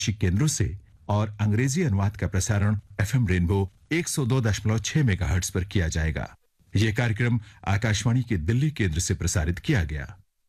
केंद्रों से और अंग्रेजी अनुवाद का प्रसारण एफएम रेनबो 102.6 मेगाहर्ट्ज पर किया जाएगा। यह कार्यक्रम आकाशवाणी के दिल्ली केंद्र से प्रसारित किया गया।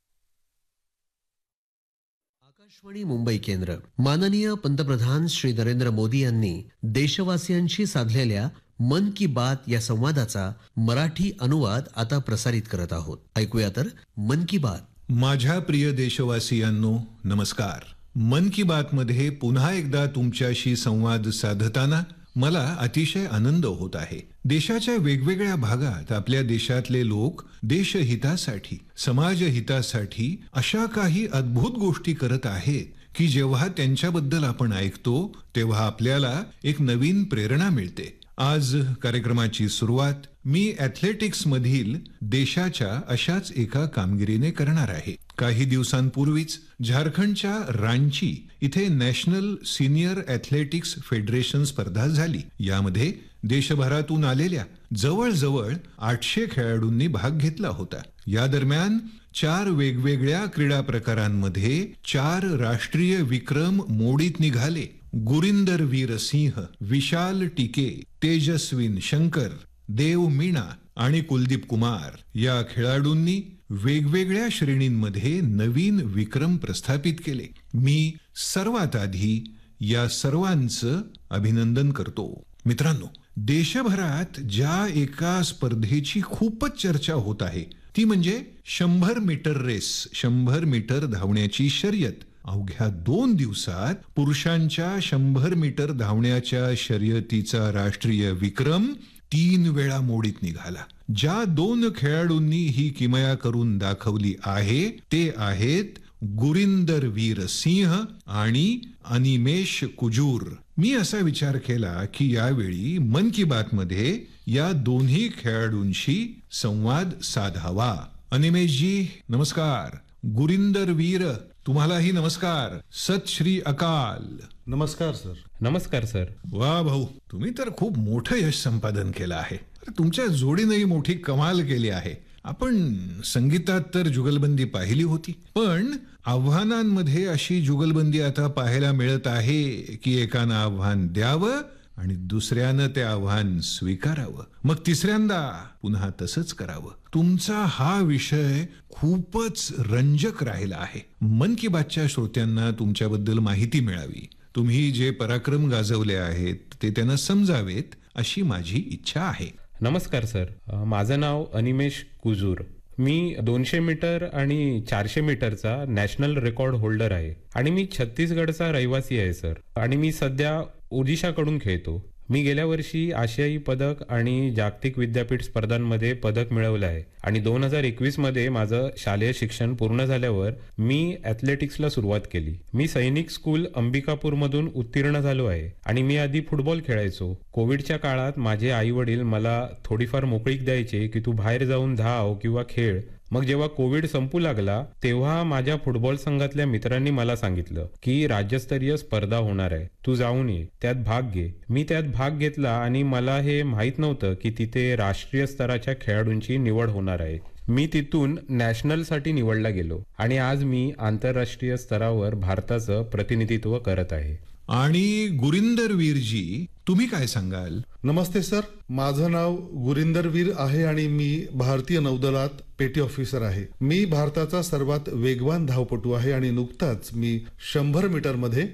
आकाशवाणी मुंबई केंद्र। माननीय पंतप्रधान श्री नरेंद्र मोदी यांनी देशवासियांशी साधलेल्या मन की बात या संवादाचा मराठी अनुवाद आता प्रसारित करत आहोत। ऐकूया तर मन की बात। माझ्या प्रिय देशवासियांनो, नमस्कार। मन की बात मध्ये पुन्हा एकदा तुमच्याशी संवाद साधताना मला अतिशय आनंद होत आहे। देशाच्या वेगवेगळ्या भागात आपल्या देशातले लोक देशहितासाठी, समाजहितासाठी अशा काही अद्भुत गोष्टी करत आहेत की जेव्हा त्यांच्याबद्दल आपण ऐकतो तेव्हा आपल्याला एक नवीन प्रेरणा मिळते। आज कार्यक्रमाची सुरुवात मी ॲथलेटिक्स मधील देशाच्या अशाच एका कामगिरीने करणार आहे। काही दिवसांपूर्वीच झारखंडच्या रांची इथे नॅशनल सिनियर ॲथलेटिक्स फेडरेशन स्पर्धा झाली। यामध्ये देशभरातून आलेल्या जवळजवळ 800 खेळाडूंनी भाग घेतला होता। या दरम्यान 4 वेगवेगळ्या क्रीडा प्रकारांमध्ये 4 राष्ट्रीय विक्रम मोडीत निघाले। गुरिंदर वीर सिंह, विशाल टिके, तेजस्विन शंकर, देव मीणा आणि कुलदीप कुमार या खेळाडूंनी वेगवेगळ्या श्रेणींमध्ये नवीन विक्रम प्रस्थापित केले। मी सर्वात आधी या सर्वांचं अभिनंदन करतो। मित्रांनो, देशभरात ज्या एका स्पर्धेची खूपच चर्चा होत आहे ती म्हणजे 100 मीटर रेस, 100 मीटर धावण्याची शर्यत। अवघ्या 2 दिवसात पुरुषांच्या 100 मीटर धावण्याच्या शर्यतीचा राष्ट्रीय विक्रम 3 वेळा मोडीत निघाला। ज्या 2 खेळाडूंनी ही किमया करून दाखवली आहे ते आहेत गुरिंदर वीर सिंह आणि अनिमेश कुजूर। मी असा विचार केला की यावेळी मन की बात मध्ये या दोन्ही खेळाडूंशी संवाद साधावा। अनिमेश जी नमस्कार। गुरिंदर वीर तुम्हालाही नमस्कार। सत श्री अकाल। नमस्कार सर। नमस्कार सर। वा भाऊ, तुम्ही तर खूप मोठं यश संपादन केलं आहे। तुमच्या जोडीनेही मोठी कमाल केली आहे। आपण संगीतात तर जुगलबंदी पाहिली होती, पण आव्हानांमध्ये अशी जुगलबंदी आता पाहायला मिळत आहे की एकानं आव्हान द्यावं आणि दुसऱ्यानं ते आव्हान स्वीकारावं, मग तिसऱ्यांदा पुन्हा तसंच करावं। तुमचा हा विषय खूपच रंजक राहिला आहे। मन की बातच्या श्रोत्यांना तुमच्याबद्दल माहिती मिळावी, तुम्ही जे पराक्रम गाजवले आहेत ते त्यांना समजावेत अशी माझी इच्छा आहे। नमस्कार सर, माझं नाव अनिमेश कुजूर। मी 200 मीटर आणि 400 मीटरचा नॅशनल रेकॉर्ड होल्डर आहे आणि मी छत्तीसगडचा रहिवासी आहे सर। आणि मी सध्या ओडिशाकडून खेळतो। मी गेल्या वर्षी आशियाई पदक आणि जागतिक विद्यापीठ स्पर्धांमध्ये पदक मिळवलं आहे आणि 2021 मध्ये माझं शालेय शिक्षण पूर्ण झाल्यावर मी ॲथलेटिक्सला सुरुवात केली। मी सैनिक स्कूल अंबिकापूर मधून उत्तीर्ण झालो आहे आणि मी आधी फुटबॉल खेळायचो। कोविडच्या काळात माझे आई वडील मला थोडीफार मोकळीक द्यायचे की तू बाहेर जाऊन धाव किंवा खेळ। मग जेव्हा कोविड संपू लागला तेव्हा माझ्या फुटबॉल संघातल्या मित्रांनी मला सांगितलं की राज्यस्तरीय स्पर्धा होणार आहे, तू जाऊन ये, त्यात भाग घे। मी त्यात भाग घेतला आणि मला हे माहित नव्हतं की तिथे राष्ट्रीय स्तराच्या खेळाडूंची निवड होणार आहे। मी तिथून नॅशनलसाठी निवडला गेलो आणि आज मी आंतरराष्ट्रीय स्तरावर भारताचं प्रतिनिधित्व करत आहे। आणि गुरिंदर वीरजी, तुम्ही काय सांगाल? नमस्ते सर, माझं नाव गुरिंदर वीर आहे आणि मी भारतीय नौदलात पेटी ऑफिसर आहे। मी भारताचा सर्वात वेगवान धावपटू आहे आणि नुकताच मी 100 मीटर मध्ये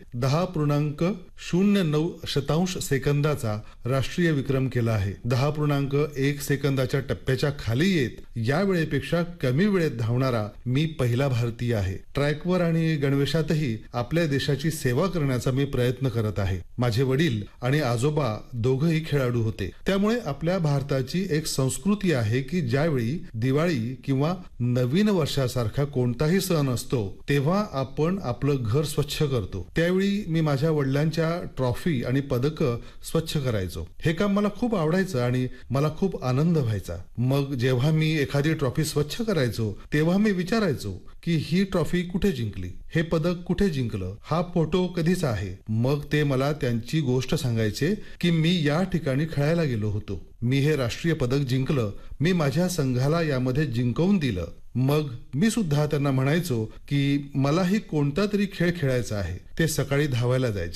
10.09 सेकंदाचा राष्ट्रीय विक्रम केला आहे। 10.1 सेकंदाच्या टप्प्याच्या खाली येत या वेळेपेक्षा कमी वेळेत धावणारा मी पहिला भारतीय आहे। ट्रॅकवर आणि गणवेशातही आपल्या देशाची सेवा करण्याचा मी प्रयत्न करत आहे। माझे वडील आणि आजोबा दोघंही खेळाडू होते, त्यामुळे आपल्या भारताची एक संस्कृती आहे की ज्यावेळी दिवाळी किंवा नवीन वर्षासारखा कोणताही सण असतो तेव्हा आपण आपलं घर स्वच्छ करतो। त्यावेळी मी माझ्या वडिलांच्या ट्रॉफी आणि पदक स्वच्छ करायचो। हे काम मला खूप आवडायचं आणि मला खूप आनंद व्हायचा। मग जेव्हा मी एखादी ट्रॉफी स्वच्छ करायचो तेव्हा मी विचारायचो की ही ट्रॉफी कुठे जिंकली, हे पदक कुठे जिंकलं, हा फोटो कधीचा आहे। मग ते मला त्यांची गोष्ट सांगायचे की मी या ठिकाणी खेळायला गेलो होतो, मी हे राष्ट्रीय पदक जिंकलं, मी माझ्या संघाला यामध्ये जिंकवून दिलं। मग मी सुद्धा त्यांना म्हणायचो की मलाही कोणता तरी खेळ खेळायचा आहे. ते सकाळी धावायला जायचे.